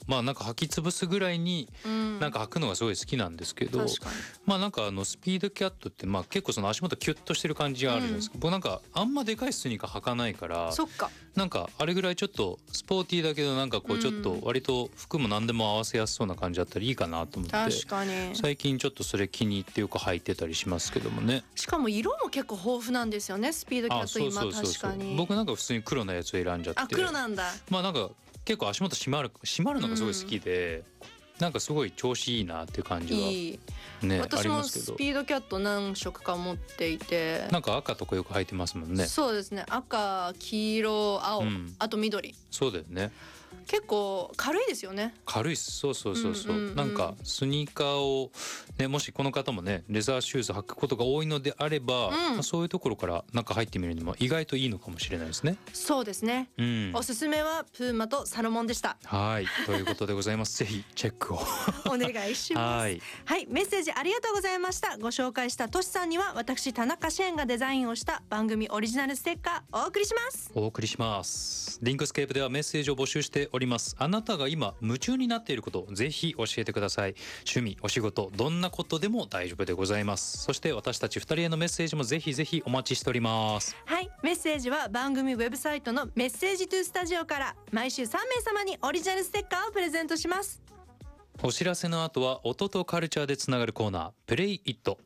まあなんか履き潰すぐらいになんか履くのがすごい好きなんですけど、 確かにまあなんかスピードキャットってまあ結構その足元キュッとしてる感じがあるじゃないですか、僕なんかあんまでかいスニーカー履かないから、 そっか。 なんかあれぐらいちょっとスポーティーだけどなんかこうちょっと割と服も何でも合わせやすそうな感じだったらいいかなと思って、 確かに。 最近ちょっとそれ気に入ってよく履いてたりしますけどもね。 しかも色も結構豊富なんですよね、スピードキャット。 そう今そうそうそう、 確かに。 僕なんか普通に黒のやつを選んじゃって、 あ、黒なんだ。 まあなんか結構足元締まるのがすごい好きで、なんかすごい調子いいなっていう感じいい。 はねあ私もりますけど、 スピードキャット何色か持っていて、 なんか赤とかよく履いてますもんね。 そうですね、赤、黄色、青、あと緑。 そうだよね。 結構軽いですよね。 軽いっす。そうそうそうそう、なんかスニーカーをね、もしこの方もねレザーシューズ履くことが多いのであれば、まあ、そういうところからなんか入ってみるのも意外といいのかもしれないですね。 そうですね、おすすめはプーマとサロモンでした。 はいということでございますぜひチェックをお願いします。 はい、 メッセージありがとうございました。ご紹介したトシさんには私田中シェーンがデザインをした番組オリジナルステッカーお送りします。リンクスケープではメッセージを募集しております。あなたが今夢中になっていることぜひ教えてください。趣味、お仕事、どんなことでも大丈夫でございます。そして私たち2人へのメッセージもぜひぜひお待ちしております。 はい、メッセージは番組ウェブサイトのメッセージトゥスタジオから毎週3名様にオリジナルステッカーをプレゼントします。 お知らせの後は音とカルチャーでつながるコーナープレイイット。